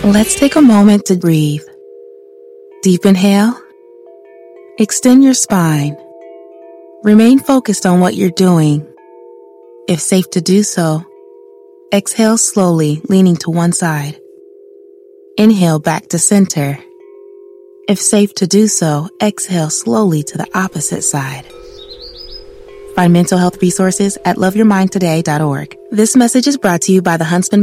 Let's take a moment to breathe. Deep inhale. Extend your spine. Remain focused on what you're doing. If safe to do so, exhale slowly, leaning to one side. Inhale back to center. If safe to do so, exhale slowly to the opposite side. Find mental health resources at loveyourmindtoday.org. This message is brought to you by the Huntsman